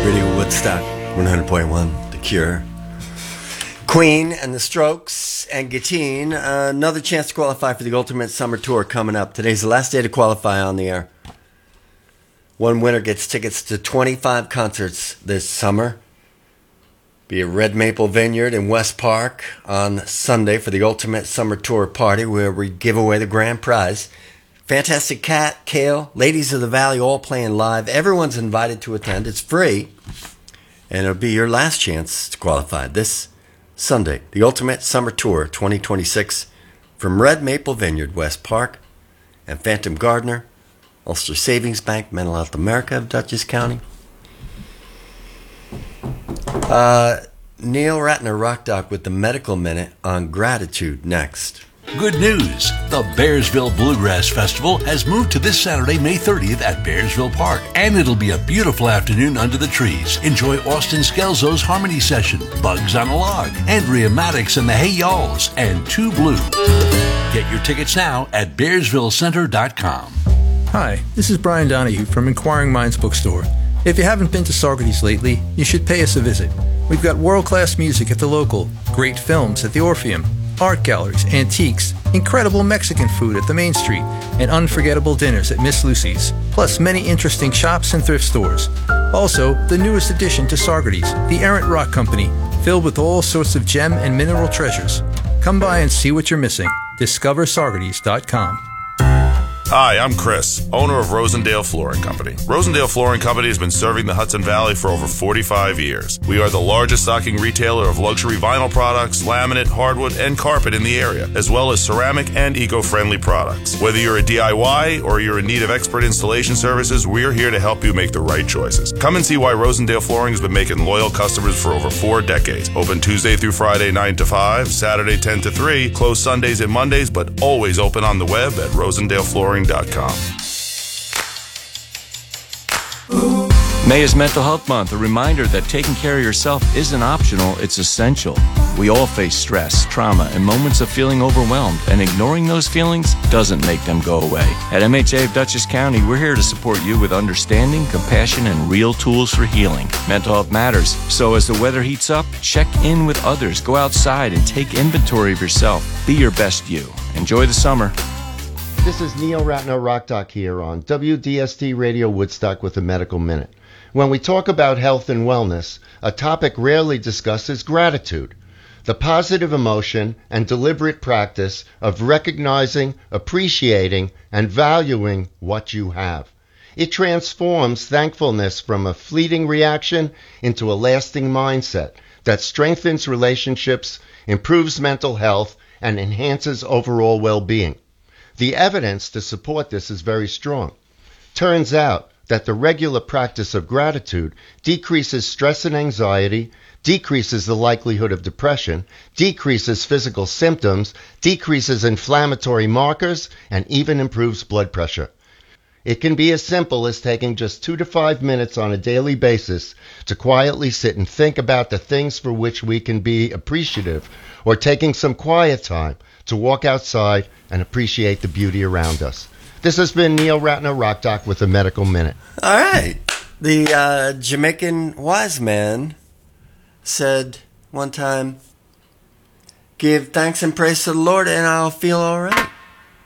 Radio Woodstock, 100.1, The Cure. Queen and the Strokes and Gatine. Another chance to qualify for the Ultimate Summer Tour coming up. Today's the last day to qualify on the air. One winner gets tickets to 25 concerts this summer. Be at Red Maple Vineyard in West Park on Sunday for the Ultimate Summer Tour party, where we give away the grand prize. Fantastic Cat, Kale, Ladies of the Valley, all playing live. Everyone's invited to attend. It's free. And it'll be your last chance to qualify this Sunday. The Ultimate Summer Tour 2026 from Red Maple Vineyard, West Park, and Phantom Gardener, Ulster Savings Bank, Mental Health America of Dutchess County. Neil Ratner, Rock Doc, with the Medical Minute on gratitude next. Good news! The Bearsville Bluegrass Festival has moved to this Saturday, May 30th at Bearsville Park, and it'll be a beautiful afternoon under the trees. Enjoy Austin Skelzo's Harmony Session, Bugs on a Log, Andrea Maddox and the Hey Y'alls, and Two Blue. Get your tickets now at BearsvilleCenter.com. Hi, this is Brian Donahue from Inquiring Minds Bookstore. If you haven't been to Saugerties lately, you should pay us a visit. We've got world-class music at the Local, great films at the Orpheum, art galleries, antiques, incredible Mexican food at the Main Street, and unforgettable dinners at Miss Lucy's, plus many interesting shops and thrift stores. Also, the newest addition to Saugerties, the Errant Rock Company, filled with all sorts of gem and mineral treasures. Come by and see what you're missing. DiscoverSaugerties.com. Hi, I'm Chris, owner of Rosendale Flooring Company. Rosendale Flooring Company has been serving the Hudson Valley for over 45 years. We are the largest stocking retailer of luxury vinyl products, laminate, hardwood, and carpet in the area, as well as ceramic and eco-friendly products. Whether you're a DIY or you're in need of expert installation services, we're here to help you make the right choices. Come and see why Rosendale Flooring has been making loyal customers for over 4 decades. Open Tuesday through Friday 9 to 5, Saturday 10 to 3, closed Sundays and Mondays, but always open on the web at rosendaleflooring.com. May is Mental Health Month, a reminder that taking care of yourself isn't optional, it's essential. We all face stress, trauma, and moments of feeling overwhelmed, and ignoring those feelings doesn't make them go away. At MHA of Dutchess County, we're here to support you with understanding, compassion, and real tools for healing. Mental health matters, so as the weather heats up, check in with others, go outside, and take inventory of yourself. Be your best you. Enjoy the summer. This is Neil Ratner, Rock Doc, here on WDST Radio Woodstock with a Medical Minute. When we talk about health and wellness, a topic rarely discussed is gratitude, the positive emotion and deliberate practice of recognizing, appreciating, and valuing what you have. It transforms thankfulness from a fleeting reaction into a lasting mindset that strengthens relationships, improves mental health, and enhances overall well-being. The evidence to support this is very strong. Turns out that the regular practice of gratitude decreases stress and anxiety, decreases the likelihood of depression, decreases physical symptoms, decreases inflammatory markers, and even improves blood pressure. It can be as simple as taking just 2 to 5 minutes on a daily basis to quietly sit and think about the things for which we can be appreciative, or taking some quiet time to walk outside and appreciate the beauty around us. This has been Neil Ratner, Rock Doc, with a Medical Minute. All right. The Jamaican wise man said one time, "Give thanks and praise to the Lord and I'll feel all right."